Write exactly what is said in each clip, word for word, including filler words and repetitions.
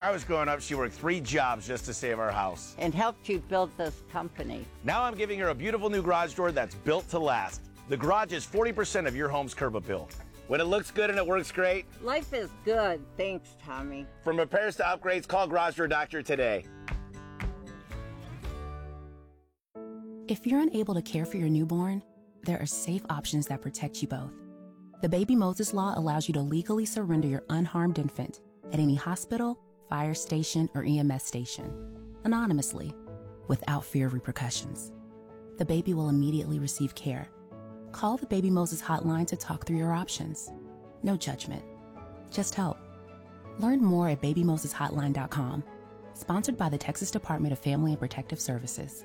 I was growing up, she worked three jobs just to save our house. And helped you build this company. Now I'm giving her a beautiful new garage door that's built to last. The garage is forty percent of your home's curb appeal. When it looks good and it works great. Life is good. Thanks, Tommy. From repairs to upgrades, call Garage Door Doctor today. If you're unable to care for your newborn, there are safe options that protect you both. The Baby Moses Law allows you to legally surrender your unharmed infant at any hospital, fire station, or E M S station, anonymously, without fear of repercussions. The baby will immediately receive care. Call the Baby Moses hotline to talk through your options. No judgment, just help. Learn more at baby moses hotline dot com. Sponsored by the Texas Department of Family and Protective Services.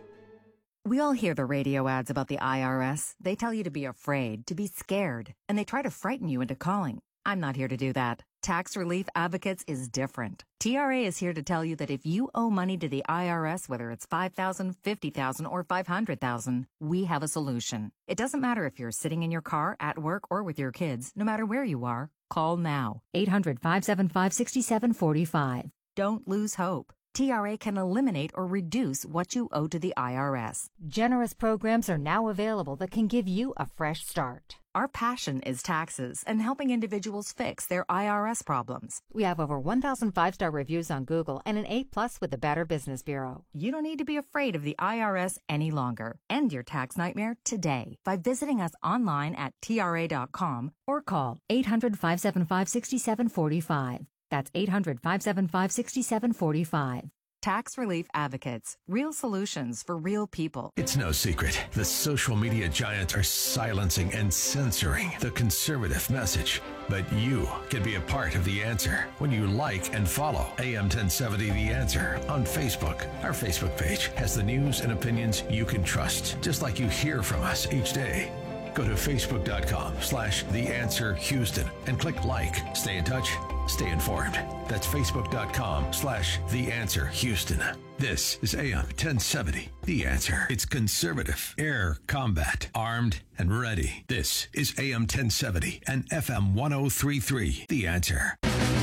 We all hear the radio ads about the I R S. They tell you to be afraid, to be scared, and they try to frighten you into calling. I'm not here to do that. Tax Relief Advocates is different. T R A is here to tell you that if you owe money to the I R S, whether it's five thousand dollars, fifty thousand dollars, or five hundred thousand dollars, we have a solution. It doesn't matter if you're sitting in your car, at work, or with your kids. No matter where you are, call now. eight hundred, five seven five, six seven four five. Don't lose hope. T R A can eliminate or reduce what you owe to the I R S. Generous programs are now available that can give you a fresh start. Our passion is taxes and helping individuals fix their I R S problems. We have over one thousand five-star reviews on Google and an A plus with the Better Business Bureau. You don't need to be afraid of the I R S any longer. End your tax nightmare today by visiting us online at T R A dot com or call eight hundred, five seven five, six seven four five. That's eight hundred, five seven five, six seven four five. Tax Relief Advocates. Real solutions for real people. It's no secret. The social media giants are silencing and censoring the conservative message. But you can be a part of the answer when you like and follow A M ten seventy The Answer on Facebook. Our Facebook page has the news and opinions you can trust, just like you hear from us each day. Go to facebook.com slash The Answer Houston and click like. Stay in touch. Stay informed. That's facebook.com slash The Answer Houston. This is A M ten seventy The Answer. It's conservative, air combat, armed and ready. This is A M ten seventy and F M ten thirty-three The Answer.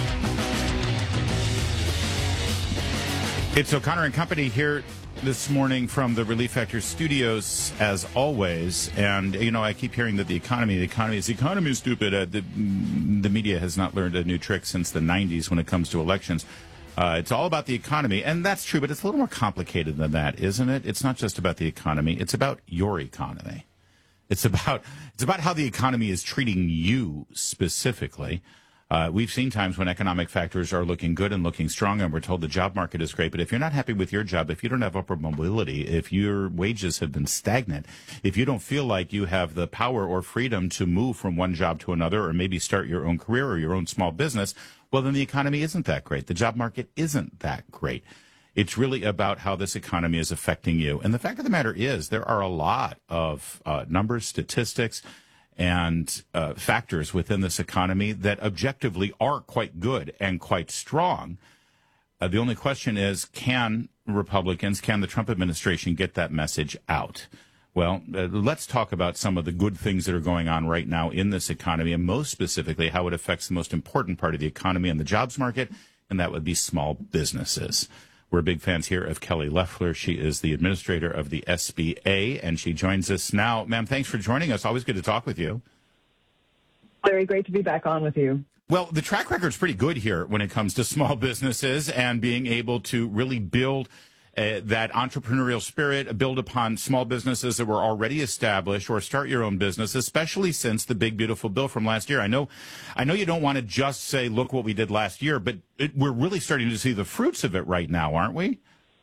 It's O'Connor and Company here this morning from the Relief Factor studios, as always. And, you know, I keep hearing that the economy, the economy is, the economy is stupid. Uh, the, the media has not learned a new trick since the nineties when it comes to elections. Uh, it's all about the economy, and that's true, but it's a little more complicated than that, isn't it? It's not just about the economy. It's about your economy. It's about, it's about how the economy is treating you specifically. Uh, we've seen times when economic factors are looking good and looking strong, and we're told the job market is great. But if you're not happy with your job, if you don't have upward mobility, if your wages have been stagnant, if you don't feel like you have the power or freedom to move from one job to another, or maybe start your own career or your own small business, well, then the economy isn't that great. The job market isn't that great. It's really about how this economy is affecting you. And the fact of the matter is there are a lot of uh, numbers, statistics, and uh, factors within this economy that objectively are quite good and quite strong. Uh, the only question is, can Republicans, can the Trump administration get that message out? Well, uh, let's talk about some of the good things that are going on right now in this economy, and most specifically how it affects the most important part of the economy and the jobs market, and that would be small businesses. We're big fans here of Kelly Loeffler. She is the administrator of the S B A, and she joins us now. Ma'am, thanks for joining us. Always good to talk with you. Very great to be back on with you. Well, the track record's pretty good here when it comes to small businesses and being able to really build uh, that entrepreneurial spirit, build upon small businesses that were already established, or start your own business, especially since the big, beautiful bill from last year. I know, I know you don't want to just say, look what we did last year, but it, we're really starting to see the fruits of it right now, aren't we?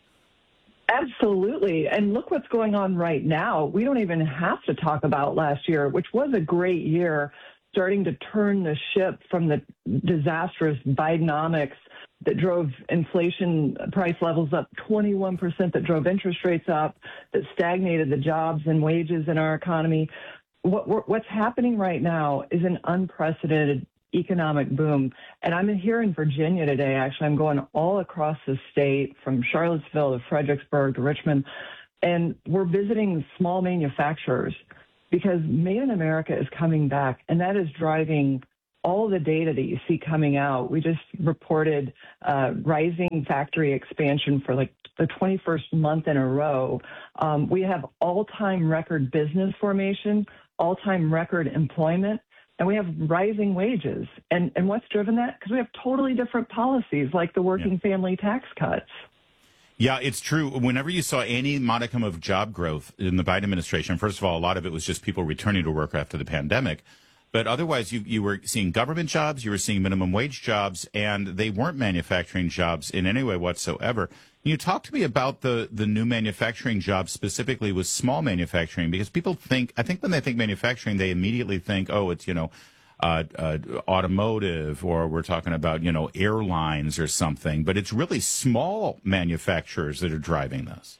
Absolutely. And look what's going on right now. We don't even have to talk about last year, which was a great year, starting to turn the ship from the disastrous Bidenomics that drove inflation price levels up twenty-one percent, that drove interest rates up, that stagnated the jobs and wages in our economy. What, what's happening right now is an unprecedented economic boom. And I'm here in Virginia today, actually. I'm going all across the state, from Charlottesville to Fredericksburg to Richmond, and we're visiting small manufacturers because Made in America is coming back, and that is driving all the data that you see coming out. We just reported uh, rising factory expansion for like the twenty-first month in a row. Um, we have all-time record business formation, all-time record employment, and we have rising wages. And, and what's driven that? Because we have totally different policies like the working yeah. family tax cuts. Yeah, it's true. Whenever you saw any modicum of job growth in the Biden administration, first of all, a lot of it was just people returning to work after the pandemic. But otherwise, you, you were seeing government jobs, you were seeing minimum wage jobs, and they weren't manufacturing jobs in any way whatsoever. Can you talk to me about the, the new manufacturing jobs, specifically with small manufacturing? Because people think, I think when they think manufacturing, they immediately think, oh, it's, you know, uh, uh, automotive, or we're talking about, you know, airlines or something. But it's really small manufacturers that are driving this.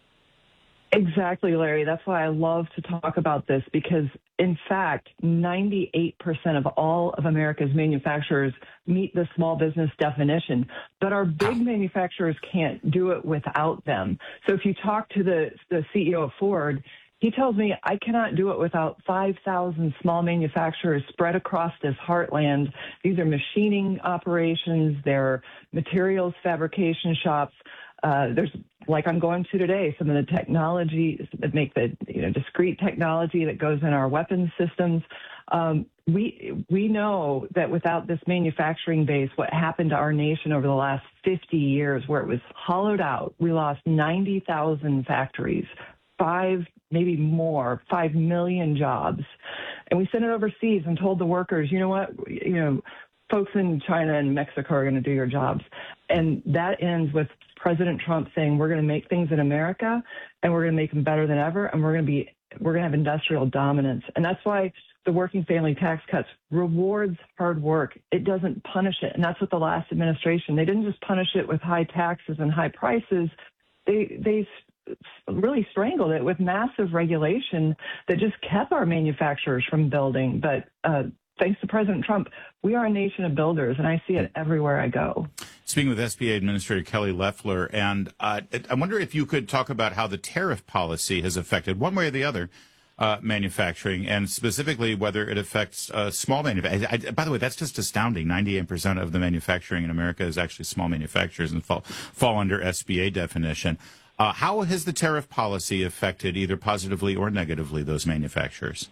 Exactly, Larry. That's why I love to talk about this, because, in fact, ninety-eight percent of all of America's manufacturers meet the small business definition, but our big manufacturers can't do it without them. So if you talk to the, the C E O of Ford, he tells me, I cannot do it without five thousand small manufacturers spread across this heartland. These are machining operations, they're materials fabrication shops. Uh, there's, like I'm going to today, some of the technology that make the, you know, discrete technology that goes in our weapons systems. Um, we we know that without this manufacturing base, what happened to our nation over the last fifty years, where it was hollowed out, we lost ninety thousand factories, five, maybe more, five million jobs. And we sent it overseas and told the workers, you know what, you know, folks in China and Mexico are going to do your jobs. And that ends with President Trump saying we're going to make things in America and we're going to make them better than ever, and we're going to be we're going to have industrial dominance. And that's why the working family tax cuts rewards hard work. It doesn't punish it. And that's what the last administration, they didn't just punish it with high taxes and high prices. They they really strangled it with massive regulation that just kept our manufacturers from building. But uh, thanks to President Trump, we are a nation of builders, and I see it everywhere I go. Speaking with S B A Administrator Kelly Loeffler, and uh, I wonder if you could talk about how the tariff policy has affected, one way or the other, uh, manufacturing, and specifically whether it affects uh, small manufacturing. By the way, that's just astounding. ninety-eight percent of the manufacturing in America is actually small manufacturers and fall, fall under S B A definition. Uh, how has the tariff policy affected, either positively or negatively, those manufacturers?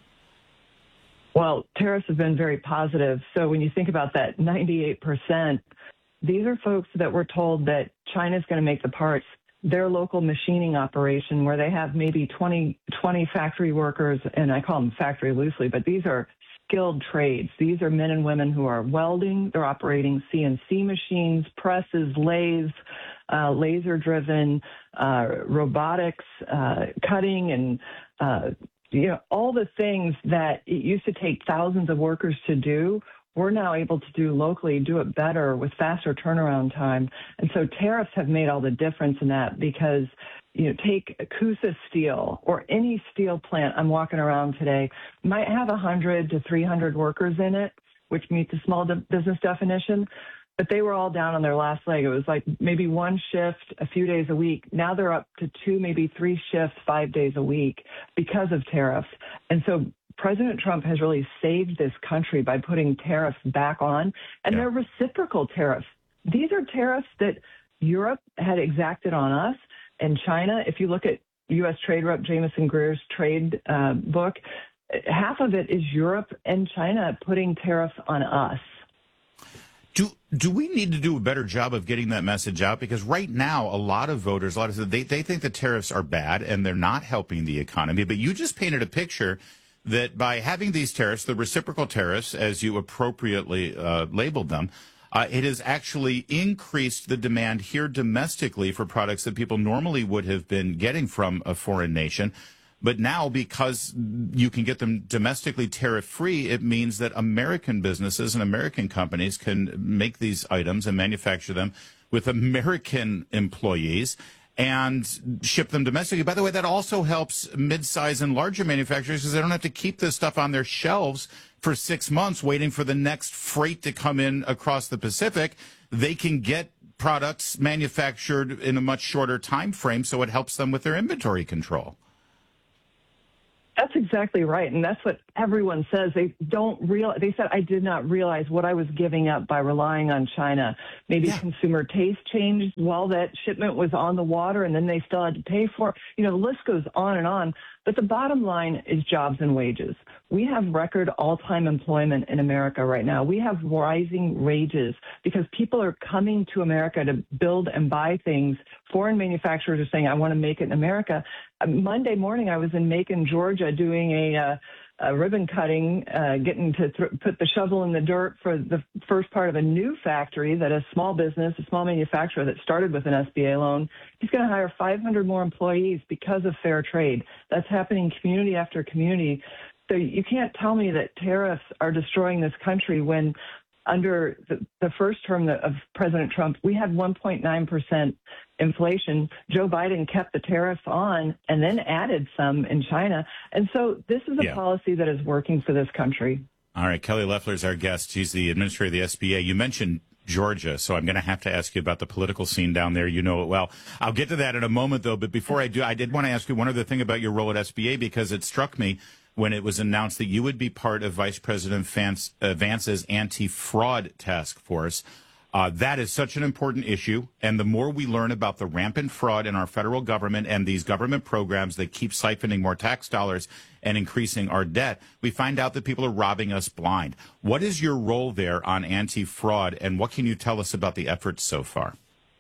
Well, tariffs have been very positive. So when you think about that ninety-eight percent, these are folks that were told that China's going to make the parts. Their local machining operation, where they have maybe twenty, twenty factory workers, and I call them factory loosely, but these are skilled trades. These are men and women who are welding. They're operating C N C machines, presses, lathes, uh, laser-driven, uh, robotics, uh, cutting, and uh, you know, all the things that it used to take thousands of workers to do, we're now able to do locally, do it better with faster turnaround time. And so tariffs have made all the difference in that, because, you know, take Coosa Steel or any steel plant I'm walking around today might have one hundred to three hundred workers in it, which meet the small de- business definition. But they were all down on their last leg. It was like maybe one shift a few days a week. Now they're up to two, maybe three shifts, five days a week because of tariffs. And so President Trump has really saved this country by putting tariffs back on, and yeah. they're reciprocal tariffs. These are tariffs that Europe had exacted on us, and China. If you look at U S Trade Rep Jameson Greer's trade uh, book, half of it is Europe and China putting tariffs on us. Do do we need to do a better job of getting that message out? Because right now, a lot of voters, a lot of they they think the tariffs are bad and they're not helping the economy. But you just painted a picture that by having these tariffs, the reciprocal tariffs, as you appropriately uh, labeled them, uh, it has actually increased the demand here domestically for products that people normally would have been getting from a foreign nation. But now, because you can get them domestically tariff-free, it means that American businesses and American companies can make these items and manufacture them with American employees and ship them domestically. By the way, that also helps mid-size and larger manufacturers, because they don't have to keep this stuff on their shelves for six months waiting for the next freight to come in across the Pacific. They can get products manufactured in a much shorter time frame, so it helps them with their inventory control. That's exactly right. And that's what everyone says. They don't realize, they said, I did not realize what I was giving up by relying on China. Maybe yeah. consumer taste changed while that shipment was on the water, and then they still had to pay for it. You know, the list goes on and on. But the bottom line is jobs and wages. We have record all-time employment in America right now. We have rising wages because people are coming to America to build and buy things. Foreign manufacturers are saying, I want to make it in America. Monday morning, I was in Macon, Georgia, doing a, uh, a ribbon cutting, uh, getting to th- put the shovel in the dirt for the first part of a new factory that a small business, a small manufacturer that started with an S B A loan, he's going to hire five hundred more employees because of fair trade. That's happening community after community. So you can't tell me that tariffs are destroying this country when under the, the first term of President Trump, we had one point nine percent inflation. Joe Biden kept the tariffs on and then added some in China. And so this is a yeah. policy that is working for this country. All right. Kelly Loeffler is our guest. She's the administrator of the S B A. You mentioned Georgia, so I'm going to have to ask you about the political scene down there. You know it well. I'll get to that in a moment, though. But before I do, I did want to ask you one other thing about your role at S B A, because it struck me when it was announced that you would be part of Vice President Vance, uh, Vance's anti-fraud task force. Uh, that is such an important issue, and the more we learn about the rampant fraud in our federal government and these government programs that keep siphoning more tax dollars and increasing our debt, we find out that people are robbing us blind. What is your role there on anti-fraud, and what can you tell us about the efforts so far?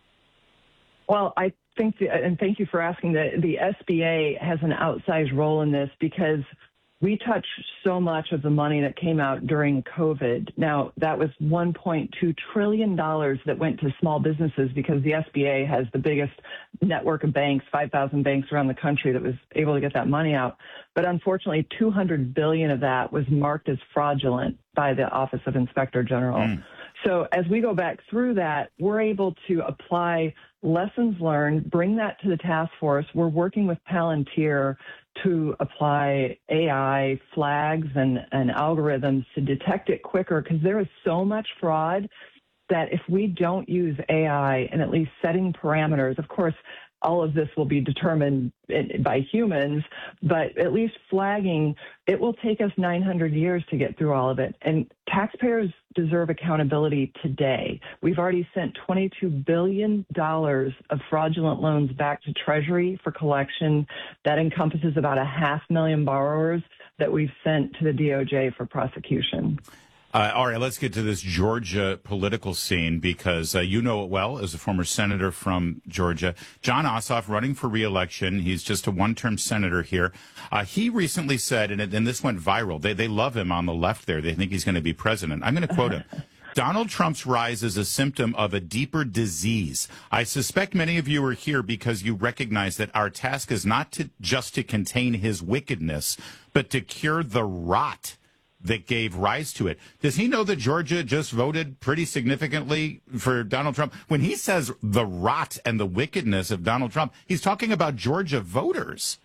Well, I think, the, and thank you for asking, the, the S B A has an outsized role in this because we touch so much of the money that came out during COVID. Now, that was one point two trillion dollars that went to small businesses because the S B A has the biggest network of banks, five thousand banks around the country that was able to get that money out. But unfortunately, two hundred billion dollars of that was marked as fraudulent by the Office of Inspector General. Mm. So as we go back through that, we're able to apply lessons learned, bring that to the task force. We're working with Palantir to apply A I flags and, and algorithms to detect it quicker, because there is so much fraud that if we don't use A I and at least setting parameters, of course, all of this will be determined by humans, but at least flagging, it will take us nine hundred years to get through all of it. And taxpayers deserve accountability today. We've already sent twenty-two billion dollars of fraudulent loans back to Treasury for collection. That encompasses about a half million borrowers that we've sent to the D O J for prosecution. Uh, all right, let's get to this Georgia political scene, because uh, you know it well as a former senator from Georgia. Jon Ossoff running for re-election. He's just a one-term senator here. Uh, he recently said, and, it, and this went viral, they, they love him on the left there. They think he's going to be president. I'm going to quote him. Donald Trump's rise is a symptom of a deeper disease. I suspect many of you are here because you recognize that our task is not to just to contain his wickedness, but to cure the rot that gave rise to it. Does he know that Georgia just voted pretty significantly for Donald Trump? When he says the rot and the wickedness of Donald Trump, he's talking about Georgia voters.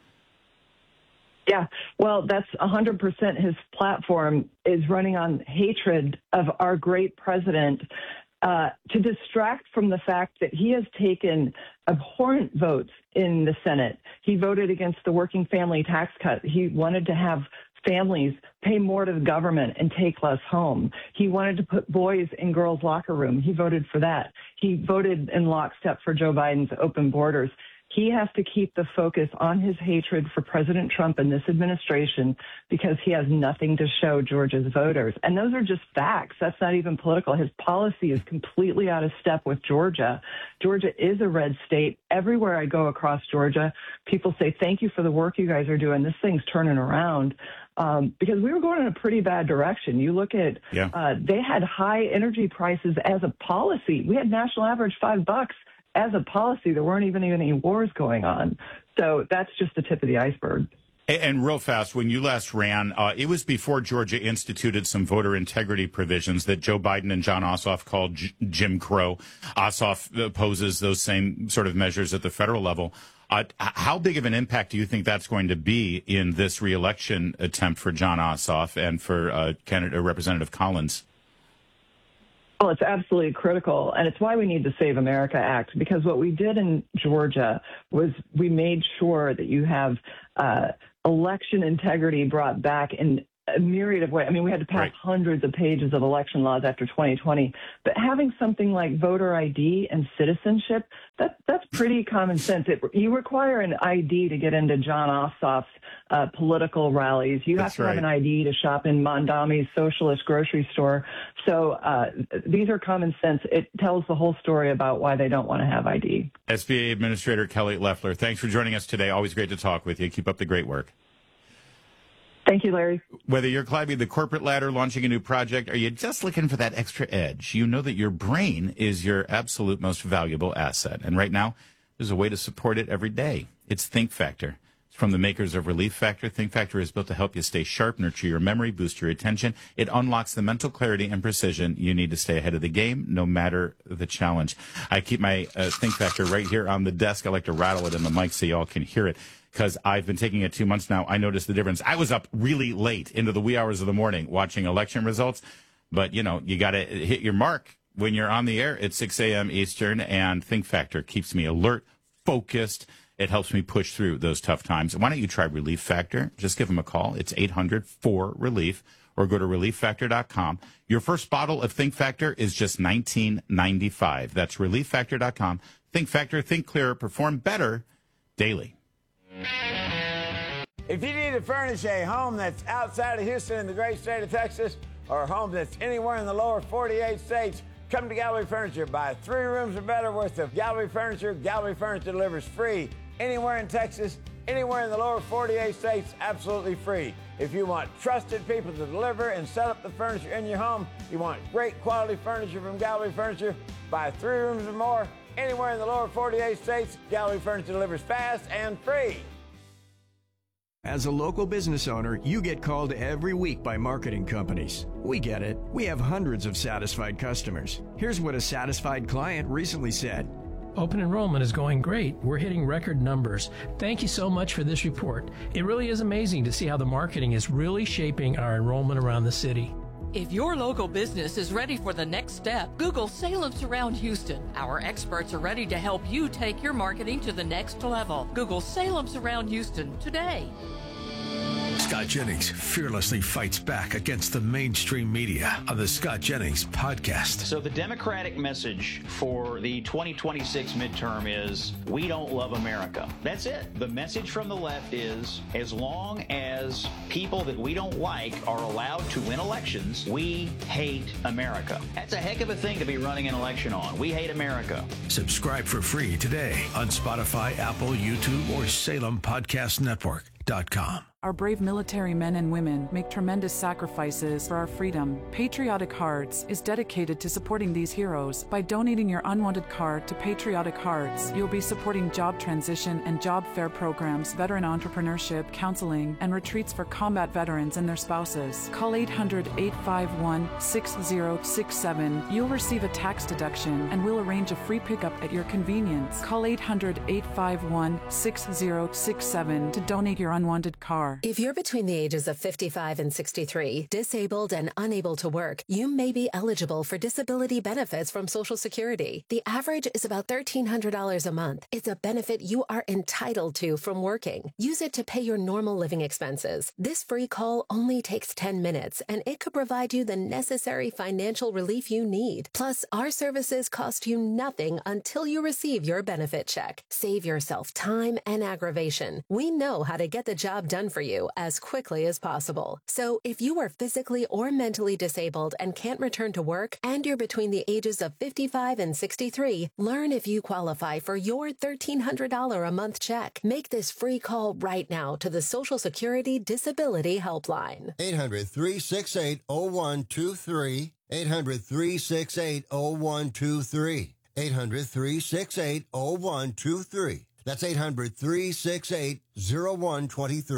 Yeah, well, that's one hundred percent his platform is running on hatred of our great president uh, to distract from the fact that he has taken abhorrent votes in the Senate. He voted against the working family tax cut. He wanted to have families pay more to the government and take less home. He wanted to put boys in girls' locker room. He voted for that. He voted in lockstep for Joe Biden's open borders. He has to keep the focus on his hatred for President Trump and this administration because he has nothing to show Georgia's voters. And those are just facts. That's not even political. His policy is completely out of step with Georgia. Georgia is a red state. Everywhere I go across Georgia, people say, thank you for the work you guys are doing. This thing's turning around. Um, because we were going in a pretty bad direction. You look at, yeah. uh, they had high energy prices as a policy. We had national average five bucks as a policy. There weren't even any wars going on. So that's just the tip of the iceberg. And, and real fast, when you last ran, uh, it was before Georgia instituted some voter integrity provisions that Joe Biden and Jon Ossoff called J- Jim Crow. Ossoff opposes those same sort of measures at the federal level. Uh, how big of an impact do you think that's going to be in this reelection attempt for Jon Ossoff and for uh, candidate, uh, Representative Collins? Well, it's absolutely critical, and it's why we need the Save America Act, because what we did in Georgia was we made sure that you have uh, election integrity brought back in a myriad of ways. I mean, we had to pass right. hundreds of pages of election laws after twenty twenty, but having something like voter I D and citizenship, that, that's pretty common sense. It, you require an I D to get into John Ossoff's uh, political rallies. You that's have to right. have an I D to shop in Mondami's socialist grocery store. So uh, these are common sense. It tells the whole story about why they don't want to have I D. S B A Administrator Kelly Loeffler, thanks for joining us today. Always great to talk with you. Keep up the great work. Thank you, Larry. Whether you're climbing the corporate ladder, launching a new project, or you're just looking for that extra edge, you know that your brain is your absolute most valuable asset. And right now, there's a way to support it every day. It's Think Factor. It's from the makers of Relief Factor. Think Factor is built to help you stay sharp, nurture your memory, boost your attention. It unlocks the mental clarity and precision you need to stay ahead of the game, no matter the challenge. I keep my uh, Think Factor right here on the desk. I like to rattle it in the mic so y'all can hear it, because I've been taking it two months now. I noticed the difference. I was up really late into the wee hours of the morning watching election results. But, you know, you got to hit your mark when you're on the air at six a.m. Eastern. And Think Factor keeps me alert, focused. It helps me push through those tough times. Why don't you try Relief Factor? Just give them a call. It's eight hundred four relief, or go to relief factor dot com. Your first bottle of Think Factor is just nineteen ninety-five. That's relief factor dot com. Think Factor, think clearer, perform better daily. If you need to furnish a home that's outside of Houston in the great state of Texas, or a home that's anywhere in the lower forty-eight states, come to Gallery Furniture. Buy three rooms or better worth of Gallery Furniture. Gallery Furniture delivers free anywhere in Texas, anywhere in the lower forty-eight states, absolutely free. If you want trusted people to deliver and set up the furniture in your home, you want great quality furniture from Gallery Furniture, buy three rooms or more, anywhere in the lower forty-eight states, Gallery Furniture delivers fast and free. As a local business owner, you get called every week by marketing companies. We get it. We have hundreds of satisfied customers. Here's what a satisfied client recently said. Open enrollment is going great. We're hitting record numbers. Thank you so much for this report. It really is amazing to see how the marketing is really shaping our enrollment around the city. If your local business is ready for the next step, Google Salem Surround Houston. Our experts are ready to help you take your marketing to the next level. Google Salem Surround Houston today. Scott Jennings fearlessly fights back against the mainstream media on the Scott Jennings podcast. So the Democratic message for the twenty twenty-six midterm is, we don't love America. That's it. The message from the left is, as long as people that we don't like are allowed to win elections, we hate America. That's a heck of a thing to be running an election on. We hate America. Subscribe for free today on Spotify, Apple, YouTube, or Salem Podcast Network dot com. Our brave military men and women make tremendous sacrifices for our freedom. Patriotic Hearts is dedicated to supporting these heroes. By donating your unwanted card to Patriotic Hearts, you'll be supporting job transition and job fair programs, veteran entrepreneurship, counseling, and retreats for combat veterans and their spouses. Call eight hundred, eight five one, six zero six seven. You'll receive a tax deduction, and we'll arrange a free pickup at your convenience. Call eight hundred, eight five one, six zero six seven to donate your unwanted card. If you're between the ages of fifty-five and sixty-three, disabled and unable to work, you may be eligible for disability benefits from Social Security. The average is about thirteen hundred dollars a month. It's a benefit you are entitled to from working. Use it to pay your normal living expenses. This free call only takes ten minutes, and it could provide you the necessary financial relief you need. Plus, our services cost you nothing until you receive your benefit check. Save yourself time and aggravation. We know how to get the job done for you as quickly as possible. So if you are physically or mentally disabled and can't return to work, and you're between the ages of fifty-five and sixty-three, learn if you qualify for your thirteen hundred dollars a month check. Make this free call right now to the Social Security Disability Helpline. eight hundred, three six eight, zero one two three. eight hundred, three six eight, zero one two three. eight hundred, three six eight, zero one two three. That's eight hundred, three six eight, zero one two three.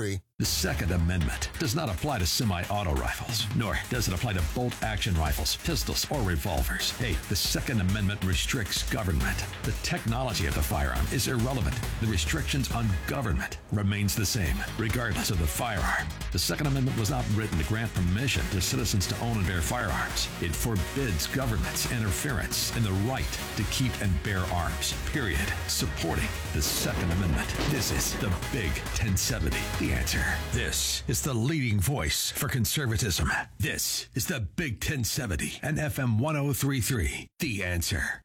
The Second Amendment does not apply to semi-auto rifles, nor does it apply to bolt-action rifles, pistols, or revolvers. Hey, the Second Amendment restricts government. The technology of the firearm is irrelevant. The restrictions on government remains the same, regardless of the firearm. The Second Amendment was not written to grant permission to citizens to own and bear firearms. It forbids government's interference in the right to keep and bear arms, period. Supporting the Second Amendment. This is the Big ten seventy, The Answer. This is the leading voice for conservatism. This is the Big ten seventy and F M one oh three point three, The Answer.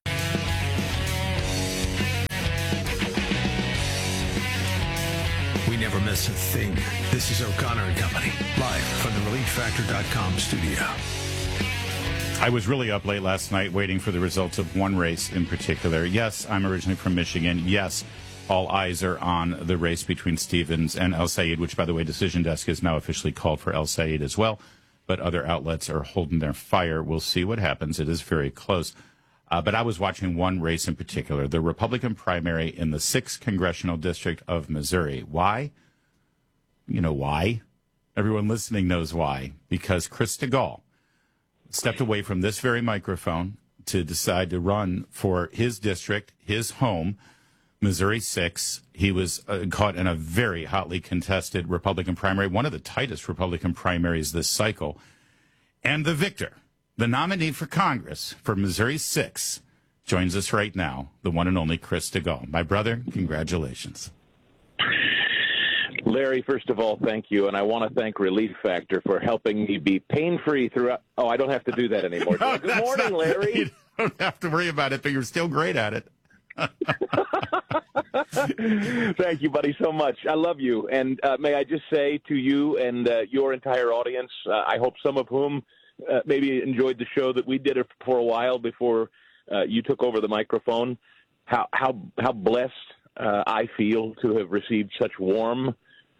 We never miss a thing. This is O'Connor and Company, live from the relief factor dot com studio. I was really up late last night waiting for the results of one race in particular. Yes, I'm originally from Michigan. Yes, all eyes are on the race between Stevens and El Sayed, which, by the way, Decision Desk is now officially called for El Sayed as well. But other outlets are holding their fire. We'll see what happens. It is very close. Uh, but I was watching one race in particular, the Republican primary in the sixth Congressional District of Missouri. Why? You know why? Everyone listening knows why. Because Chris DeGaulle stepped away from this very microphone to decide to run for his district, his home, Missouri six. He was uh, caught in a very hotly contested Republican primary, one of the tightest Republican primaries this cycle. And the victor, the nominee for Congress for Missouri six, joins us right now, the one and only Chris DeGaulle. My brother, congratulations. Larry, first of all, thank you. And I want to thank Relief Factor for helping me be pain-free throughout. Oh, I don't have to do that anymore. No, Good morning, not, Larry. You don't have to worry about it, but you're still great at it. Thank you, buddy, so much. I love you. And uh, may I just say to you and uh, your entire audience, uh, I hope some of whom uh, maybe enjoyed the show that we did for a while before uh, you took over the microphone, how how how blessed uh, I feel to have received such warm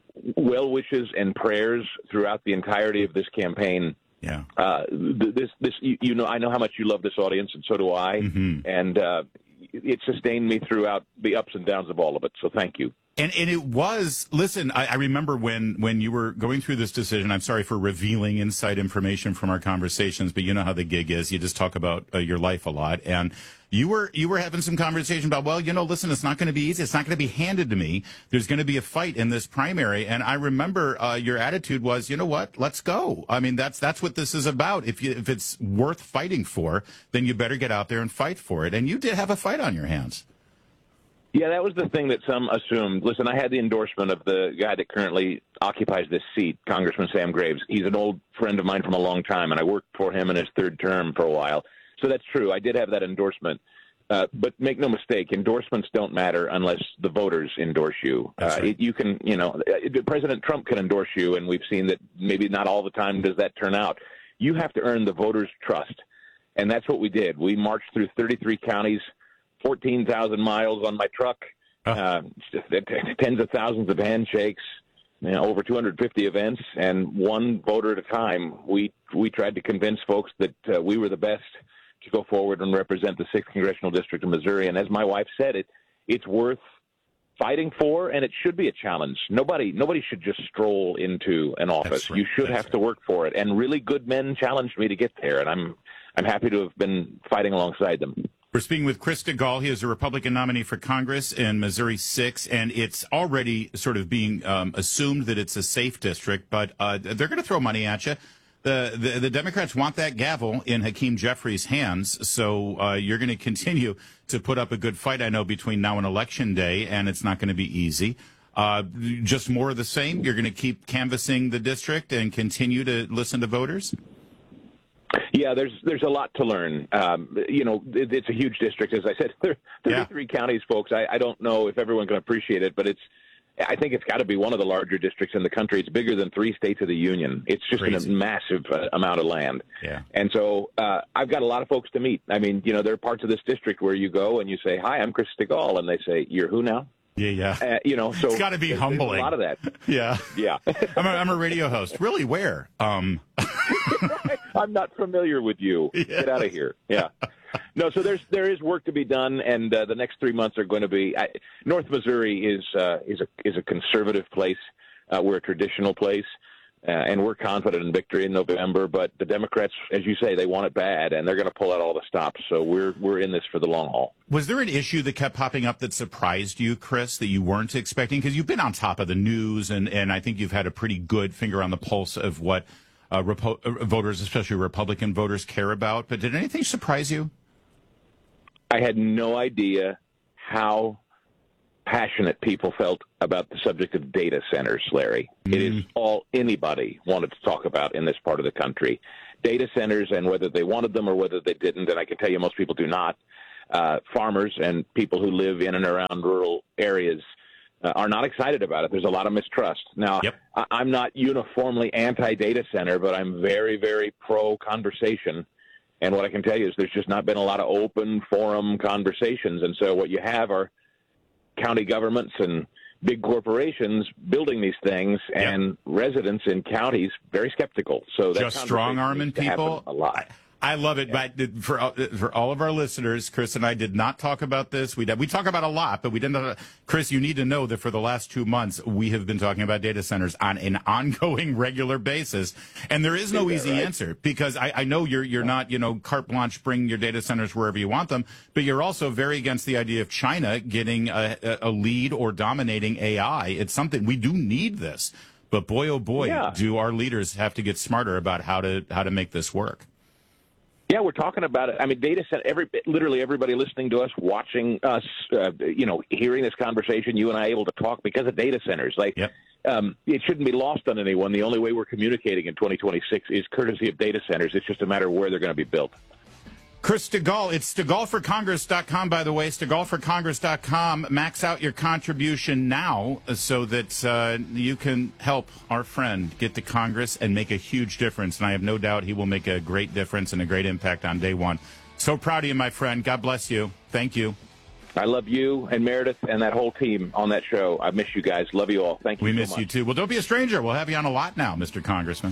well wishes and prayers throughout the entirety of this campaign. Yeah. Uh, this this you, you know I know how much you love this audience, and so do I. Mm-hmm. And uh, it sustained me throughout the ups and downs of all of it. So thank you. And and it was, listen, I, I remember when, when you were going through this decision, I'm sorry for revealing inside information from our conversations, but you know how the gig is. You just talk about uh, your life a lot. And you were you were having some conversation about, well, you know, listen, it's not going to be easy. It's not going to be handed to me. There's going to be a fight in this primary. And I remember uh, your attitude was, you know what, let's go. I mean, that's that's what this is about. If you, if it's worth fighting for, then you better get out there and fight for it. And you did have a fight on your hands. Yeah, that was the thing that some assumed. Listen, I had the endorsement of the guy that currently occupies this seat, Congressman Sam Graves. He's an old friend of mine from a long time, and I worked for him in his third term for a while. So that's true. I did have that endorsement. Uh, but make no mistake, endorsements don't matter unless the voters endorse you. Uh, right. it, you can, you know, President Trump can endorse you, and we've seen that maybe not all the time does that turn out. You have to earn the voters' trust, and that's what we did. We marched through thirty-three counties, fourteen thousand miles on my truck, uh, tens of thousands of handshakes, you know, over two hundred fifty events, and one voter at a time. We we tried to convince folks that uh, we were the best to go forward and represent the sixth Congressional District of Missouri. And as my wife said, it it's worth fighting for, and it should be a challenge. Nobody nobody should just stroll into an office. Right. You should That's have right. to work for it. And really good men challenged me to get there, and I'm I'm happy to have been fighting alongside them. We're speaking with Chris DeGaulle. He is a Republican nominee for Congress in Missouri six, and it's already sort of being um, assumed that it's a safe district, but uh, they're going to throw money at you. The, the the Democrats want that gavel in Hakeem Jeffries' hands, so uh, you're going to continue to put up a good fight, I know, between now and Election Day, and it's not going to be easy. Uh, just more of the same? You're going to keep canvassing the district and continue to listen to voters? Yeah, there's there's a lot to learn. Um, you know, it, it's a huge district, as I said. There are thirty-three yeah. counties, folks. I, I don't know if everyone can appreciate it, but it's I think it's got to be one of the larger districts in the country. It's bigger than three states of the union. It's just Crazy. a massive uh, amount of land. Yeah. And so uh, I've got a lot of folks to meet. I mean, you know, there are parts of this district where you go and you say, "Hi, I'm Chris DeGaulle," and they say, "You're who now?" Yeah, yeah. Uh, you know, so it's got to be there's, humbling. There's a lot of that. Yeah, yeah. I'm, a, I'm a radio host. Really, where? Um. I'm not familiar with you. Yeah. Get out of here. Yeah. No, so there's there is work to be done, and uh, the next three months are going to be. I, North Missouri is uh, is a is a conservative place. Uh, we're a traditional place, uh, and we're confident in victory in November. But the Democrats, as you say, they want it bad, and they're going to pull out all the stops. So we're we're in this for the long haul. Was there an issue that kept popping up that surprised you, Chris, that you weren't expecting? Because you've been on top of the news, and, and I think you've had a pretty good finger on the pulse of what uh, Repo- uh, voters, especially Republican voters, care about. But did anything surprise you? I had no idea how passionate people felt about the subject of data centers, Larry. Mm. It is all anybody wanted to talk about in this part of the country. Data centers, and whether they wanted them or whether they didn't, and I can tell you most people do not. Uh, farmers and people who live in and around rural areas uh, are not excited about it. There's a lot of mistrust. Now, yep. I- I'm not uniformly anti-data center, but I'm very, very pro-conversation. And what I can tell you is there's just not been a lot of open forum conversations. And so what you have are county governments and big corporations building these things, and yep. residents in counties very skeptical. So that just strong-arming people a lot. I- I love it, yeah. but for for all of our listeners, Chris and I did not talk about this. We did, we talk about a lot, but we didn't. Chris, you need to know that for the last two months, we have been talking about data centers on an ongoing, regular basis, and there is no easy right? answer, because I, I know you're you're not you know carte blanche, bring your data centers wherever you want them, but you're also very against the idea of China getting a, a lead or dominating A I. It's something we do need this, but boy oh boy, yeah. do our leaders have to get smarter about how to how to make this work. Yeah, we're talking about it. I mean, data center, every, literally everybody listening to us, watching us, uh, you know, hearing this conversation, you and I able to talk because of data centers. Like, yep. um, it shouldn't be lost on anyone. The only way we're communicating in twenty twenty-six is courtesy of data centers. It's just a matter of where they're going to be built. Chris Stigall, it's Stigall for Congress dot com, by the way, Stigall for Congress dot com. Max out your contribution now so that uh, you can help our friend get to Congress and make a huge difference. And I have no doubt he will make a great difference and a great impact on day one. So proud of you, my friend. God bless you. Thank you. I love you and Meredith and that whole team on that show. I miss you guys. Love you all. Thank you We so miss much. you, too. Well, don't be a stranger. We'll have you on a lot now, Mister Congressman.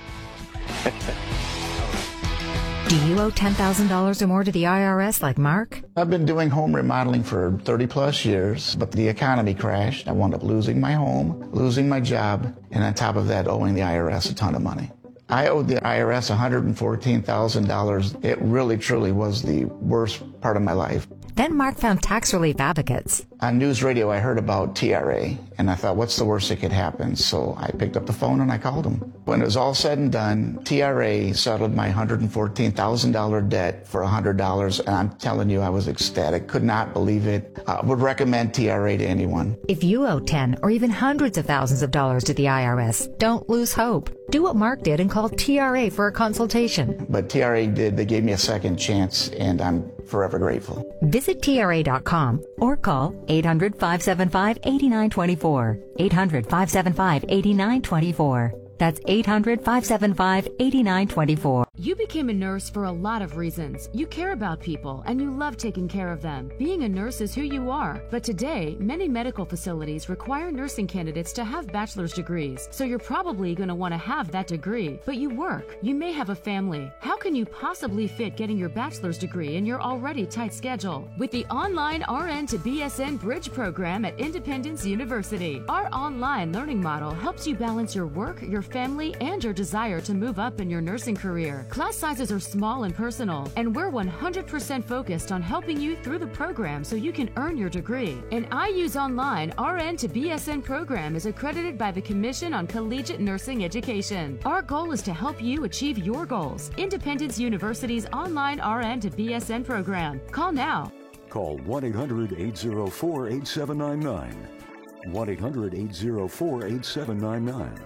Do you owe ten thousand dollars or more to the I R S like Mark? I've been doing home remodeling for thirty plus years, but the economy crashed. I wound up losing my home, losing my job, and on top of that, owing the I R S a ton of money. I owed the I R S one hundred fourteen thousand dollars. It really, truly was the worst part of my life. Then Mark found Tax Relief Advocates. On news radio, I heard about T R A, and I thought, what's the worst that could happen? So I picked up the phone and I called them. When it was all said and done, T R A settled my one hundred fourteen thousand dollars debt for one hundred dollars, and I'm telling you, I was ecstatic. Could not believe it. I would recommend T R A to anyone. If you owe ten or even hundreds of thousands of dollars to the I R S, don't lose hope. Do what Mark did and call T R A for a consultation. But T R A did. They gave me a second chance, and I'm forever grateful. Visit T R A dot com or call eight hundred, five seven five, eight nine two four. eight hundred, five seven five, eight nine two four. That's eight hundred, five seven five, eight nine two four. You became a nurse for a lot of reasons. You care about people and you love taking care of them. Being a nurse is who you are. But today, many medical facilities require nursing candidates to have bachelor's degrees. So you're probably going to want to have that degree. But you work. You may have a family. How can you possibly fit getting your bachelor's degree in your already tight schedule? With the online R N to B S N Bridge program at Independence University, our online learning model helps you balance your work, your family, and your desire to move up in your nursing career. Class sizes are small and personal, and we're one hundred percent focused on helping you through the program so you can earn your degree. An I U's Online R N to B S N program is accredited by the Commission on Collegiate Nursing Education. Our goal is to help you achieve your goals. Independence University's Online R N to B S N program. Call now. Call one eight hundred, eight oh four, eight seven nine nine. one eight hundred, eight oh four, eight seven nine nine.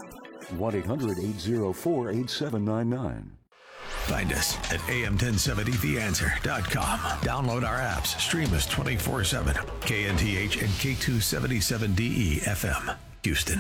one eight hundred, eight oh four, eight seven nine nine. Find us at A M ten seventy the answer dot com. Download our apps. Stream us twenty-four seven. K N T H and K two seventy-seven D E F M, Houston.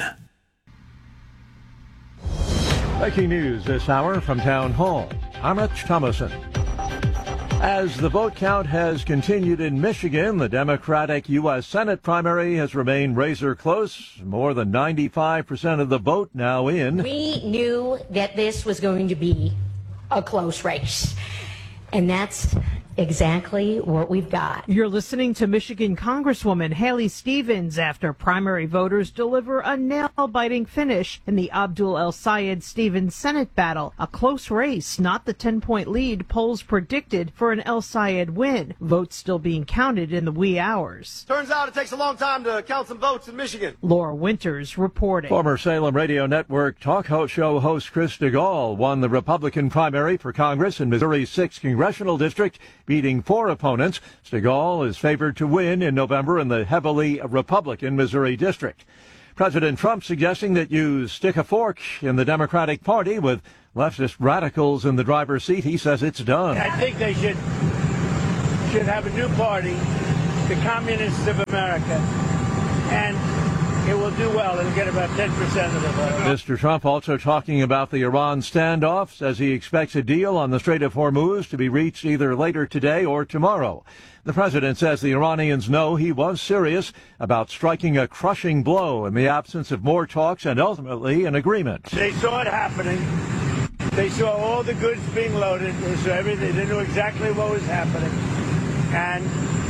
Breaking news this hour from Town Hall. I'm Rich Thomason. As the vote count has continued in Michigan, the Democratic U S Senate primary has remained razor close. More than ninety-five percent of the vote now in. We knew that this was going to be a close race, and that's exactly what we've got. You're listening to Michigan Congresswoman Haley Stevens after primary voters deliver a nail-biting finish in the Abdul El Sayed Stevens Senate battle. A close race, not the ten-point lead polls predicted for an El Sayed win. Votes still being counted in the wee hours. Turns out it takes a long time to count some votes in Michigan. Laura Winters reporting. Former Salem Radio Network talk show host Chris DeGaulle won the Republican primary for Congress in Missouri's sixth congressional district, beating four opponents. DeGaulle is favored to win in November in the heavily Republican Missouri district. President Trump suggesting that you stick a fork in the Democratic Party with leftist radicals in the driver's seat. He says it's done. I think they should should have a new party, the Communists of America, and it will do well. It'll get about ten percent of the vote. Mister Trump also talking about the Iran standoff, says he expects a deal on the Strait of Hormuz to be reached either later today or tomorrow. The president says the Iranians know he was serious about striking a crushing blow in the absence of more talks and ultimately an agreement. They saw it happening. They saw all the goods being loaded. They saw everything. They knew exactly what was happening. And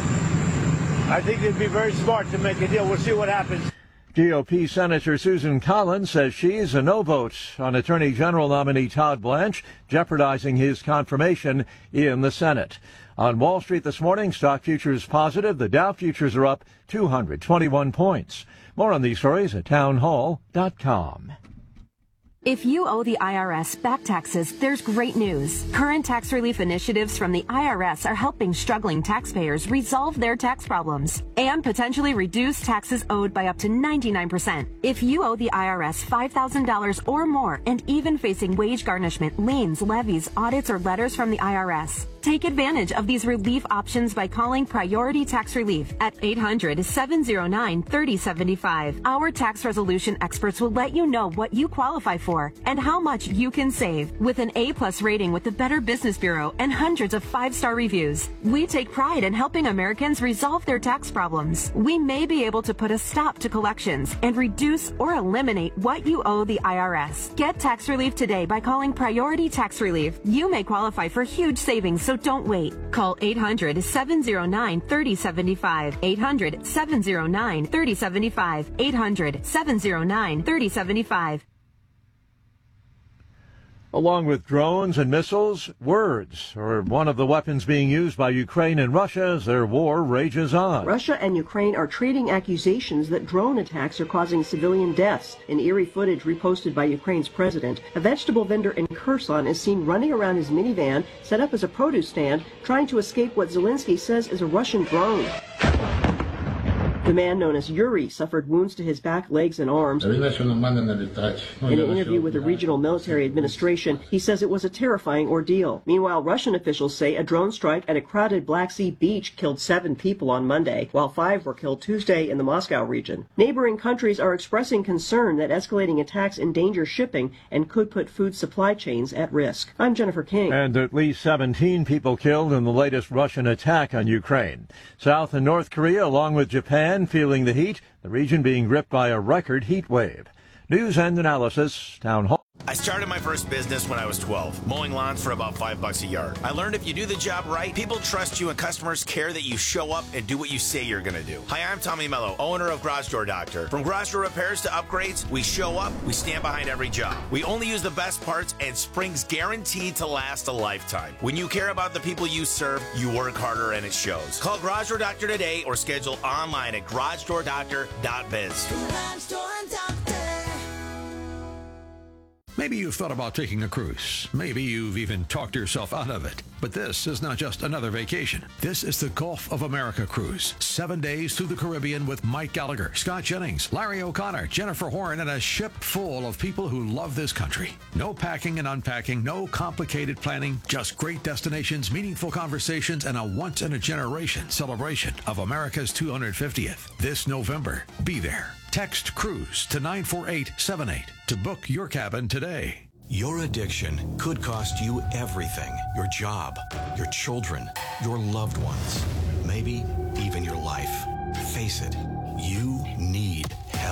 I think they'd be very smart to make a deal. We'll see what happens. G O P Senator Susan Collins says she's a no vote on Attorney General nominee Todd Blanche, jeopardizing his confirmation in the Senate. On Wall Street this morning, stock futures positive. The Dow futures are up two hundred twenty-one points. More on these stories at townhall dot com. If you owe the I R S back taxes, there's great news. Current tax relief initiatives from the I R S are helping struggling taxpayers resolve their tax problems and potentially reduce taxes owed by up to ninety-nine percent. If you owe the I R S five thousand dollars or more and even facing wage garnishment, liens, levies, audits, or letters from the I R S, take advantage of these relief options by calling Priority Tax Relief at eight hundred, seven oh nine, three oh seven five. Our tax resolution experts will let you know what you qualify for and how much you can save. With an A-plus rating with the Better Business Bureau and hundreds of five-star reviews, we take pride in helping Americans resolve their tax problems. We may be able to put a stop to collections and reduce or eliminate what you owe the I R S. Get tax relief today by calling Priority Tax Relief. You may qualify for huge savings, so don't wait. Call eight hundred, seven oh nine, three oh seven five. eight hundred, seven oh nine, three oh seven five. eight hundred, seven oh nine, three oh seven five. Along with drones and missiles, words are one of the weapons being used by Ukraine and Russia as their war rages on. Russia and Ukraine are trading accusations that drone attacks are causing civilian deaths. In eerie footage reposted by Ukraine's president, a vegetable vendor in Kherson is seen running around his minivan set up as a produce stand, trying to escape what Zelensky says is a Russian drone. The man known as Yuri suffered wounds to his back, legs, and arms. In an interview with the regional military administration, he says it was a terrifying ordeal. Meanwhile, Russian officials say a drone strike at a crowded Black Sea beach killed seven people on Monday, while five were killed Tuesday in the Moscow region. Neighboring countries are expressing concern that escalating attacks endanger shipping and could put food supply chains at risk. I'm Jennifer King. And at least seventeen people killed in the latest Russian attack on Ukraine. South and North Korea, along with Japan, feeling the heat, the region being gripped by a record heat wave. News and analysis, Town Hall. I started my first business when I was twelve, mowing lawns for about five bucks a yard. I learned if you do the job right, people trust you and customers care that you show up and do what you say you're going to do. Hi, I'm Tommy Mello, owner of Garage Door Doctor. From garage door repairs to upgrades, we show up, we stand behind every job. We only use the best parts and spring's guaranteed to last a lifetime. When you care about the people you serve, you work harder and it shows. Call Garage Door Doctor today or schedule online at garage door doctor dot biz. Garage Door Doctor. Maybe you've thought about taking a cruise. Maybe you've even talked yourself out of it. But this is not just another vacation. This is the Gulf of America cruise. Seven days through the Caribbean with Mike Gallagher, Scott Jennings, Larry O'Connor, Jennifer Horn, and a ship full of people who love this country. No packing and unpacking, no complicated planning, just great destinations, meaningful conversations, and a once-in-a-generation celebration of America's two hundred fiftieth. This November, be there. Text CRUISE to nine four eight seven eight to book your cabin today. Your addiction could cost you everything. Your job, your children, your loved ones, maybe even your life. Face it, you need help.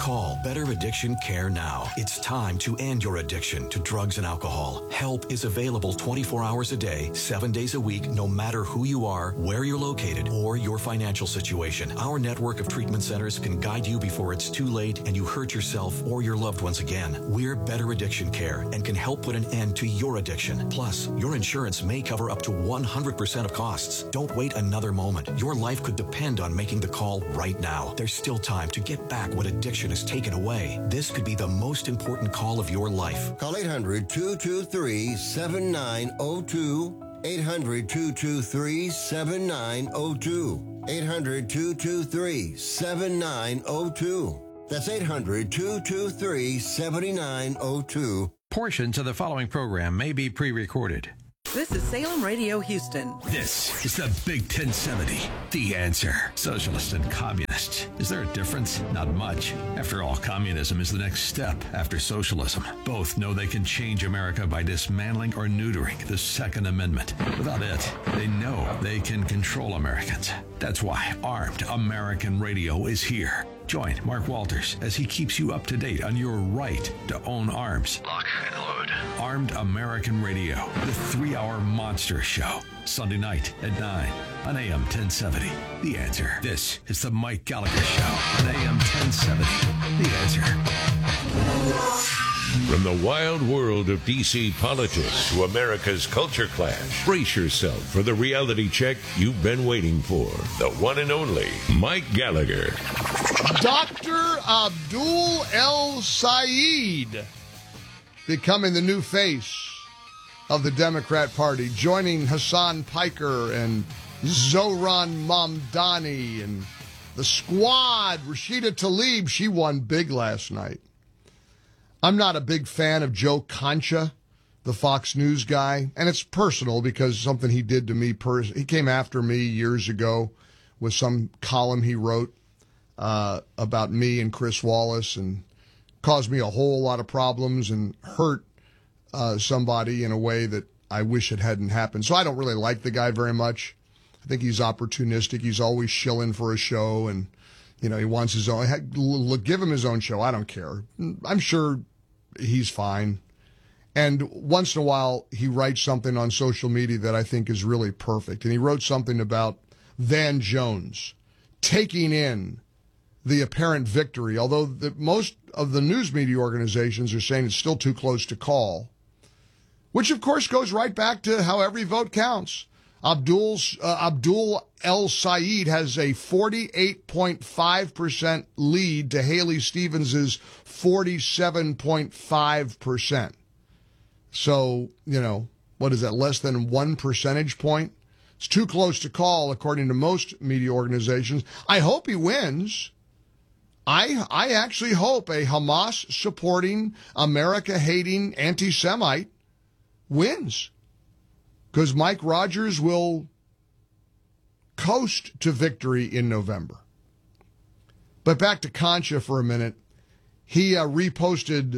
Call Better Addiction Care now. It's time to end your addiction to drugs and alcohol. Help is available twenty-four hours a day, seven days a week, no matter who you are, where you're located, or your financial situation. Our network of treatment centers can guide you before it's too late and you hurt yourself or your loved ones again. We're Better Addiction Care and can help put an end to your addiction. Plus, your insurance may cover up to one hundred percent of costs. Don't wait another moment. Your life could depend on making the call right now. There's still time to get back what addiction has taken away. This could be the most important call of your life. Call eight hundred, two two three, seven nine zero two. eight hundred, two two three, seven nine zero two. eight hundred, two two three, seven nine zero two. That's eight hundred, two two three, seven nine zero two. Portions of the following program may be pre-recorded. This is Salem Radio Houston. This is the Big ten seventy. The Answer. Socialist and communist. Is there a difference? Not much. After all, communism is the next step after socialism. Both know they can change America by dismantling or neutering the Second Amendment. Without it, they know they can control Americans. That's why Armed American Radio is here. Join Mark Walters as he keeps you up to date on your right to own arms. Lock and load. Armed American Radio, the three-hour monster show. Sunday night at nine on A M ten seventy. The Answer. This is the Mike Gallagher Show on A M ten seventy. The Answer. From the wild world of D C politics to America's culture clash, brace yourself for the reality check you've been waiting for. The one and only Mike Gallagher. Doctor Abdul El Sayed becoming the new face of the Democrat Party, joining Hassan Piker and Zohran Mamdani and the squad. Rashida Tlaib, she won big last night. I'm not a big fan of Joe Concha, the Fox News guy, and it's personal because something he did to me. Pers- he came after me years ago with some column he wrote uh, about me and Chris Wallace and caused me a whole lot of problems and hurt uh, somebody in a way that I wish it hadn't happened. So I don't really like the guy very much. I think he's opportunistic. He's always shilling for a show, and you know he wants his own. Give him his own show. I don't care. I'm sure he's fine. And once in a while, he writes something on social media that I think is really perfect. And he wrote something about Van Jones taking in the apparent victory, although the, most of the news media organizations are saying it's still too close to call, which, of course, goes right back to how every vote counts. Abdul's, uh, Abdul El Sayed has a forty-eight point five percent lead to Haley Stevens' forty-seven point five percent. So, you know, what is that, less than one percentage point? It's too close to call, according to most media organizations. I hope he wins. I I actually hope a Hamas-supporting, America-hating anti-Semite wins, because Mike Rogers will coast to victory in November. But back to Concha for a minute. He uh, reposted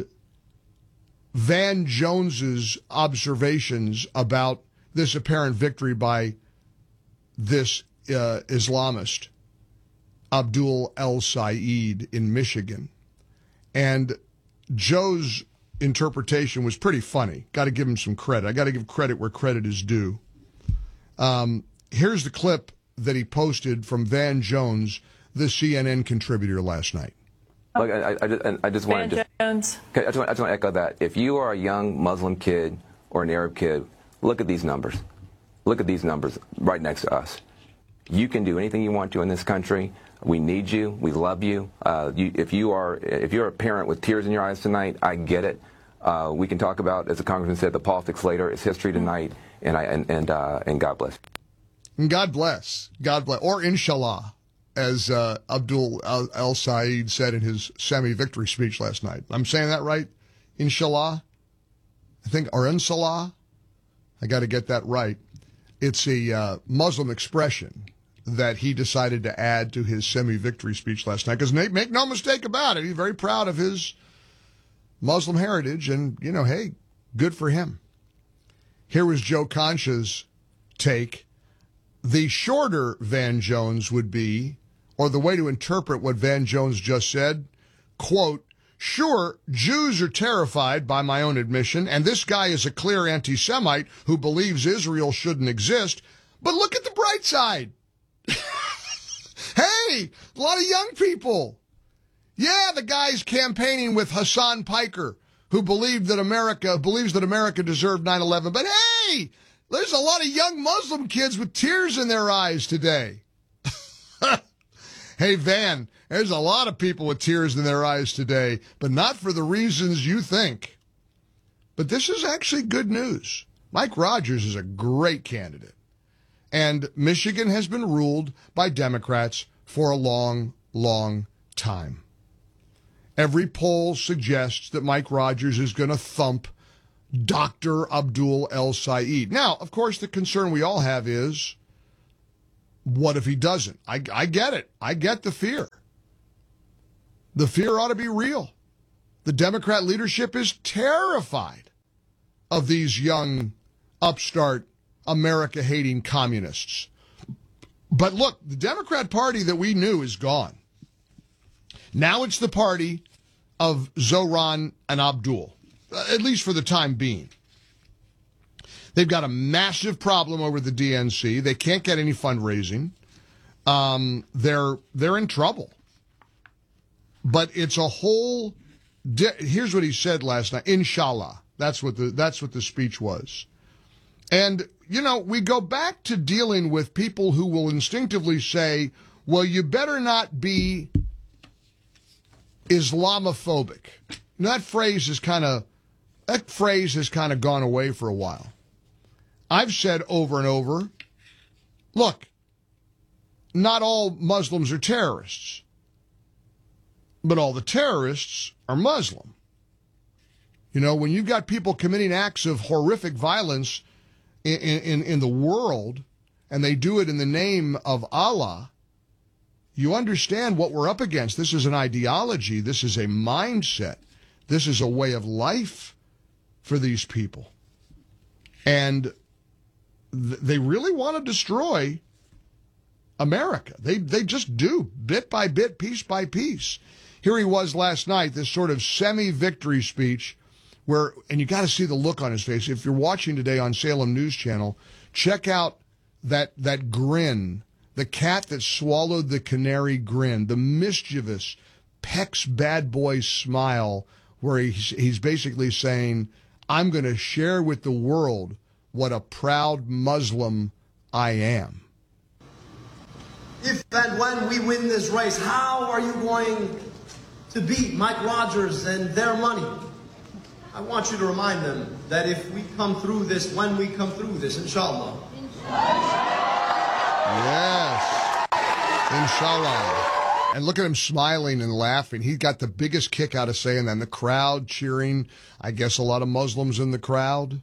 Van Jones's observations about this apparent victory by this uh, Islamist, Abdul El Sayed, in Michigan. And Joe's interpretation was pretty funny. Got to give him some credit. I got to give credit where credit is due. Um, here's the clip that he posted from Van Jones, the C N N contributor, last night. Look, I, I, just, I just want to just, I just want, I just want to echo that. If you are a young Muslim kid or an Arab kid, look at these numbers. Look at these numbers right next to us. You can do anything you want to in this country. We need you. We love you. Uh, you if you are if you're a parent with tears in your eyes tonight, I get it. Uh, we can talk about, as the congressman said, the politics later. It's history tonight, and I and and, uh, and God bless. And God bless. God bless. Or inshallah, as uh, Abdul El Sayed said in his semi-victory speech last night. I'm saying that right? Inshallah? I think, or inshallah? I got to get that right. It's a uh, Muslim expression that he decided to add to his semi-victory speech last night. Because make no mistake about it, he's very proud of his Muslim heritage. And, you know, hey, good for him. Here was Joe Concha's take. The shorter Van Jones would be, or the way to interpret what Van Jones just said, quote, sure, Jews are terrified by my own admission, and this guy is a clear anti-Semite who believes Israel shouldn't exist, but look at the bright side. Hey, a lot of young people. Yeah, the guy's campaigning with Hassan Piker, who believed that America believes that America deserved nine eleven. But hey, there's a lot of young Muslim kids with tears in their eyes today. Hey, Van, there's a lot of people with tears in their eyes today, but not for the reasons you think. But this is actually good news. Mike Rogers is a great candidate. And Michigan has been ruled by Democrats for a long, long time. Every poll suggests that Mike Rogers is going to thump Doctor Abdul El-Sayed. Now, of course, the concern we all have is, what if he doesn't? I, I get it. I get the fear. The fear ought to be real. The Democrat leadership is terrified of these young, upstart, America-hating communists. But look, the Democrat Party that we knew is gone. Now it's the party of Zohran and Abdul, at least for the time being. They've got a massive problem over the D N C. They can't get any fundraising. Um, they're they're in trouble. But it's a whole. Di- Here's what he said last night. Inshallah, that's what the that's what the speech was. And you know, we go back to dealing with people who will instinctively say, "Well, you better not be Islamophobic." That phrase is kind of that phrase has kind of gone away for a while. I've said over and over, look, not all Muslims are terrorists, but all the terrorists are Muslim. You know, when you've got people committing acts of horrific violence in, in, in the world, and they do it in the name of Allah, you understand what we're up against. This is an ideology. This is a mindset. This is a way of life for these people. And they really want to destroy America. They they just do, bit by bit, piece by piece. Here he was last night, this sort of semi-victory speech where, and you got to see the look on his face. If you're watching today on Salem News Channel, check out that that grin, the cat that swallowed the canary grin, the mischievous Peck's bad boy smile, where he's, he's basically saying, I'm going to share with the world what a proud Muslim I am. If and when we win this race, how are you going to beat Mike Rogers and their money? I want you to remind them that if we come through this, when we come through this, inshallah. Yes. Inshallah. And look at him smiling and laughing. He got the biggest kick out of saying that. And the crowd cheering. I guess a lot of Muslims in the crowd.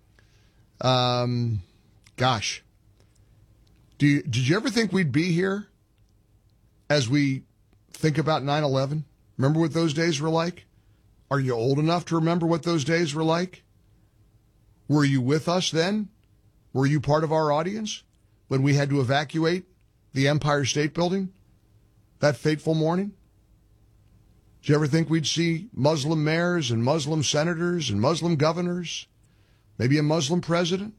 Um, gosh. Do you, did you ever think we'd be here as we think about nine eleven? Remember what those days were like? Are you old enough to remember what those days were like? Were you with us then? Were you part of our audience when we had to evacuate the Empire State Building that fateful morning? Did you ever think we'd see Muslim mayors and Muslim senators and Muslim governors? Maybe a Muslim president?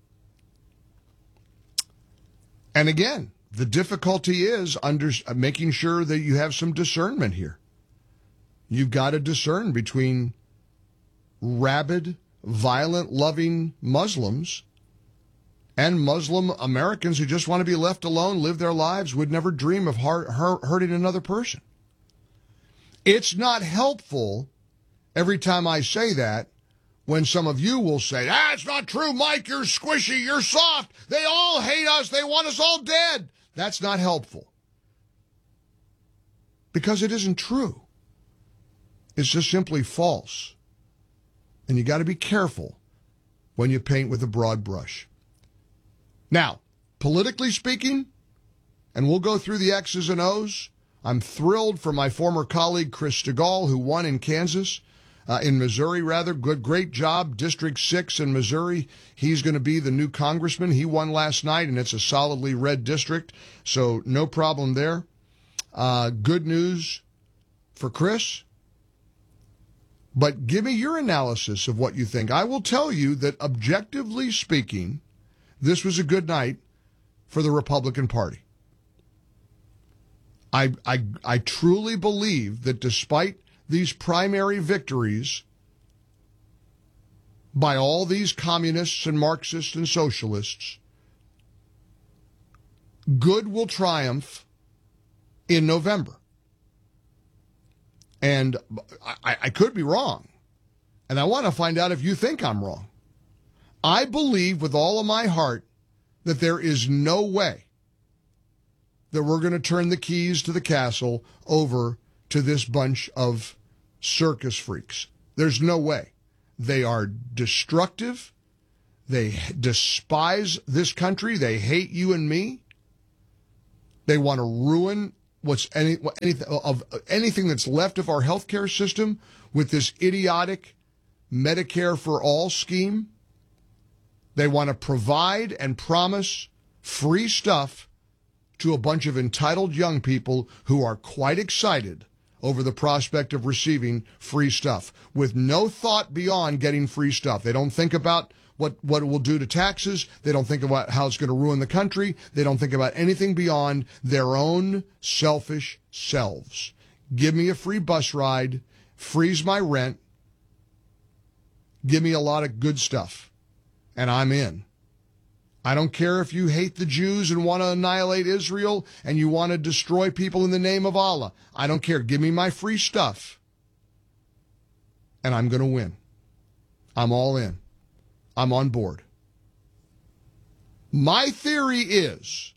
And again, the difficulty is under, making sure that you have some discernment here. You've got to discern between rabid, violent, loving Muslims and Muslim Americans who just want to be left alone, live their lives, would never dream of hurt, hurting another person. It's not helpful every time I say that when some of you will say, ah, it's not true, Mike, you're squishy, you're soft, they all hate us, they want us all dead. That's not helpful. Because it isn't true. It's just simply false. And you got to be careful when you paint with a broad brush. Now, politically speaking, and we'll go through the X's and O's, I'm thrilled for my former colleague Chris Stigall, who won in Kansas. Uh, in Missouri, rather. Good, great job. District six in Missouri. He's going to be the new congressman. He won last night, and it's a solidly red district, so no problem there. Uh, good news for Chris. But give me your analysis of what you think. I will tell you that objectively speaking, this was a good night for the Republican Party. I, I, I truly believe that despite these primary victories by all these communists and Marxists and socialists, good will triumph in November. And I, I could be wrong. And I want to find out if you think I'm wrong. I believe with all of my heart that there is no way that we're going to turn the keys to the castle over to this bunch of circus freaks. There's no way. They are destructive. They despise this country. They hate you and me. They want to ruin what's any, anything of anything that's left of our healthcare system with this idiotic Medicare for all scheme. They want to provide and promise free stuff to a bunch of entitled young people who are quite excited over the prospect of receiving free stuff with no thought beyond getting free stuff. They don't think about what, what it will do to taxes. They don't think about how it's going to ruin the country. They don't think about anything beyond their own selfish selves. Give me a free bus ride, freeze my rent, give me a lot of good stuff, and I'm in. I don't care if you hate the Jews and want to annihilate Israel and you want to destroy people in the name of Allah. I don't care. Give me my free stuff, and I'm going to win. I'm all in. I'm on board. My theory is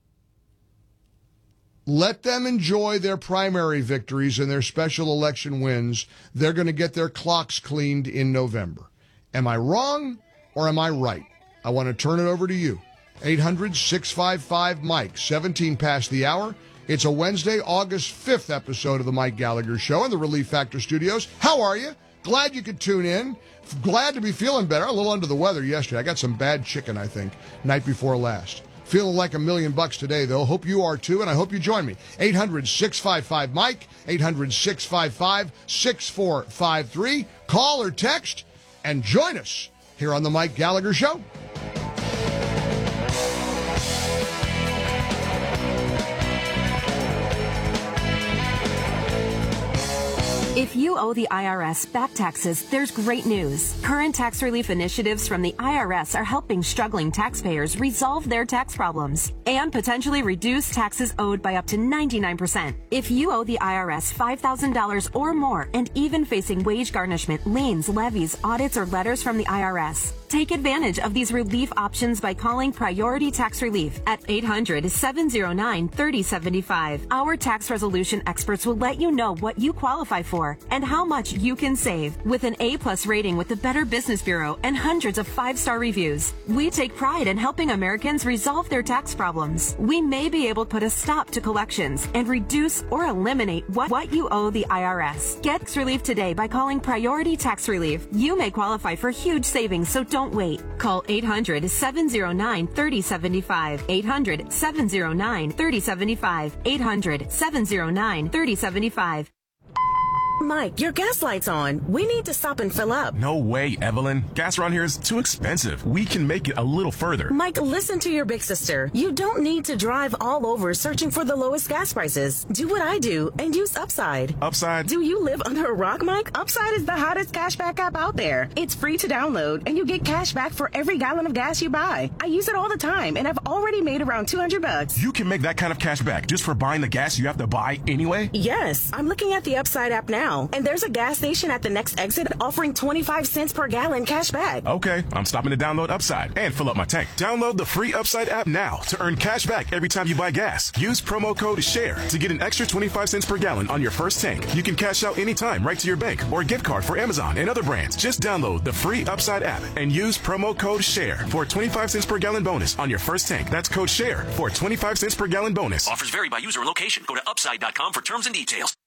let them enjoy their primary victories and their special election wins. They're going to get their clocks cleaned in November. Am I wrong or am I right? I want to turn it over to you. eight hundred, six five five, Mike, seventeen past the hour. It's a Wednesday, August fifth episode of the Mike Gallagher Show in the Relief Factor Studios. How are you? Glad you could tune in. Glad to be feeling better. A little under the weather yesterday. I got some bad chicken, I think, night before last. Feeling like a million bucks today, though. Hope you are, too, and I hope you join me. eight hundred, six five five, Mike, eight hundred, six five five, six four five three. Call or text and join us here on the Mike Gallagher Show. If you owe the I R S back taxes, there's great news. Current tax relief initiatives from the I R S are helping struggling taxpayers resolve their tax problems and potentially reduce taxes owed by up to ninety-nine percent. If you owe the I R S five thousand dollars or more and even facing wage garnishment, liens, levies, audits, or letters from the I R S, take advantage of these relief options by calling Priority Tax Relief at eight hundred, seven oh nine, three oh seven five. Our tax resolution experts will let you know what you qualify for and how much you can save. With an A-plus rating with the Better Business Bureau and hundreds of five-star reviews, we take pride in helping Americans resolve their tax problems. We may be able to put a stop to collections and reduce or eliminate what, what you owe the I R S. Get tax relief today by calling Priority Tax Relief. You may qualify for huge savings, so don't wait. Call eight hundred, seven oh nine, three oh seven five. eight hundred, seven oh nine, three oh seven five. eight hundred, seven oh nine, three oh seven five. Mike, your gas light's on. We need to stop and fill up. No way, Evelyn. Gas around here is too expensive. We can make it a little further. Mike, listen to your big sister. You don't need to drive all over searching for the lowest gas prices. Do what I do and use Upside. Upside? Do you live under a rock, Mike? Upside is the hottest cashback app out there. It's free to download, and you get cash back for every gallon of gas you buy. I use it all the time, and I've already made around two hundred bucks. You can make that kind of cash back just for buying the gas you have to buy anyway? Yes. I'm looking at the Upside app now. And there's a gas station at the next exit offering twenty-five cents per gallon cash back. Okay, I'm stopping to download Upside and fill up my tank. Download the free Upside app now to earn cash back every time you buy gas. Use promo code SHARE to get an extra twenty-five cents per gallon on your first tank. You can cash out anytime right to your bank or gift card for Amazon and other brands. Just download the free Upside app and use promo code SHARE for a twenty-five cents per gallon bonus on your first tank. That's code SHARE for a twenty-five cents per gallon bonus. Offers vary by user and location. Go to upside dot com for terms and details.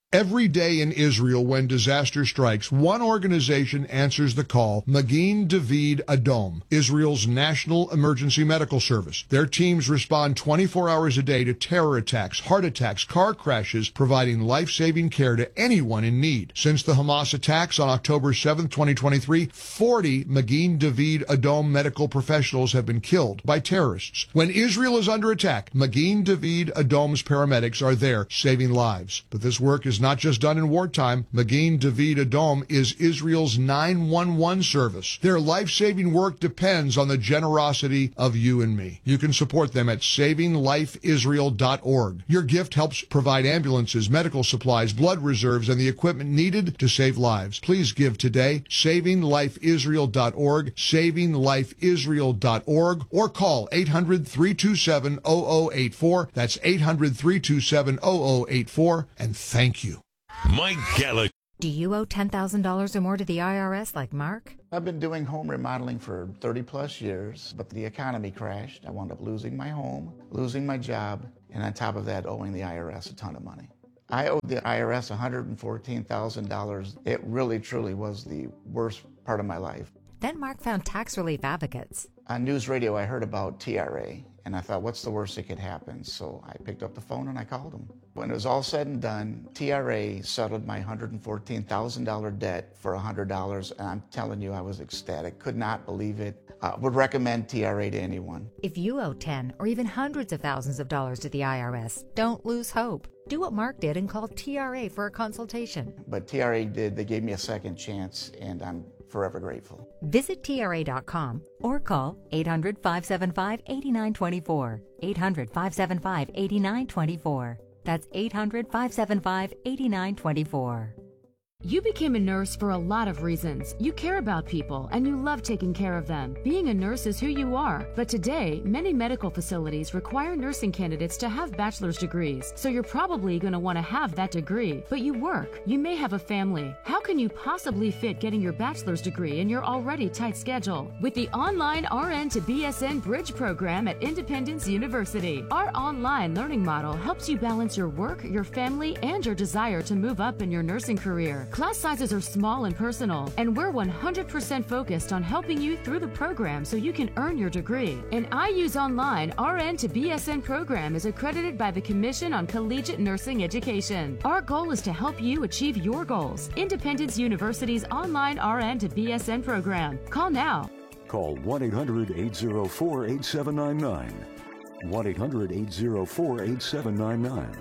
Every day in Israel when disaster strikes, one organization answers the call, Magen David Adom, Israel's national emergency medical service. Their teams respond twenty-four hours a day to terror attacks, heart attacks, car crashes, providing life-saving care to anyone in need. Since the Hamas attacks on October seventh, twenty twenty-three, forty Magen David Adom medical professionals have been killed by terrorists. When Israel is under attack, Magen David Adom's paramedics are there saving lives. But this work is not just done in wartime. Magen David Adom is Israel's nine one one service. Their life-saving work depends on the generosity of you and me. You can support them at saving life israel dot org. Your gift helps provide ambulances, medical supplies, blood reserves, and the equipment needed to save lives. Please give today. saving life israel dot org, saving life israel dot org, or call eight hundred, three two seven, zero zero eight four. That's eight hundred, three two seven, zero zero eight four. And thank you. Mike Gallagher. Do you owe ten thousand dollars or more to the I R S like Mark? I've been doing home remodeling for thirty plus years, but the economy crashed. I wound up losing my home, losing my job, and on top of that, owing the I R S a ton of money. I owed the I R S one hundred fourteen thousand dollars. It really, truly was the worst part of my life. Then Mark found tax relief advocates. On news radio, I heard about T R A, and I thought, what's the worst that could happen? So I picked up the phone and I called them. When it was all said and done, T R A settled my one hundred fourteen thousand dollars debt for one hundred dollars, and I'm telling you, I was ecstatic. Could not believe it. Uh, would recommend T R A to anyone. If you owe ten or even hundreds of thousands of dollars to the I R S, don't lose hope. Do what Mark did and call T R A for a consultation. But T R A did. They gave me a second chance, and I'm forever grateful. Visit T R A dot com or call eight hundred, five seven five, eight nine two four. eight hundred, five seven five, eight nine two four. That's eight hundred, five seven five, eight nine two four. You became a nurse for a lot of reasons. You care about people and you love taking care of them. Being a nurse is who you are. But today, many medical facilities require nursing candidates to have bachelor's degrees. So you're probably going to want to have that degree. But you work. You may have a family. How can you possibly fit getting your bachelor's degree in your already tight schedule? With the online R N to B S N Bridge program at Independence University, our online learning model helps you balance your work, your family, and your desire to move up in your nursing career. Class sizes are small and personal, and we're one hundred percent focused on helping you through the program so you can earn your degree. An I U's Online R N to B S N program is accredited by the Commission on Collegiate Nursing Education. Our goal is to help you achieve your goals. Independence University's online R N to B S N program. Call now. Call one eight hundred, eight zero four, eight seven nine nine. one eight hundred, eight zero four, eight seven nine nine.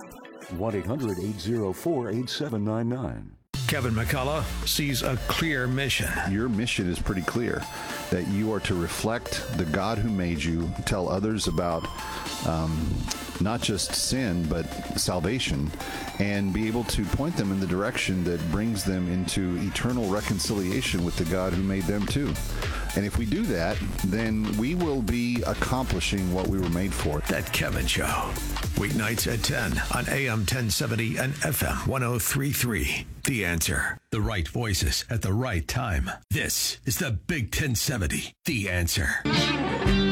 one eight hundred, eight zero four, eight seven nine nine. Kevin McCullough sees a clear mission. Your mission is pretty clear, that you are to reflect the God who made you, tell others about um, not just sin, but salvation, and be able to point them in the direction that brings them into eternal reconciliation with the God who made them too. And if we do that, then we will be accomplishing what we were made for. That Kevin Show. Weeknights at ten on A M ten seventy and F M one oh three point three. The Answer. The right voices at the right time. This is the Big ten seventy. The Answer.